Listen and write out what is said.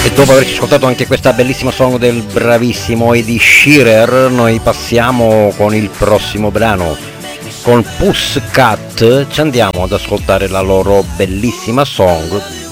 E dopo averci ascoltato anche questa bellissima song del bravissimo Eddie Shearer, noi passiamo con il prossimo brano. Con Pussycat ci andiamo ad ascoltare la loro bellissima song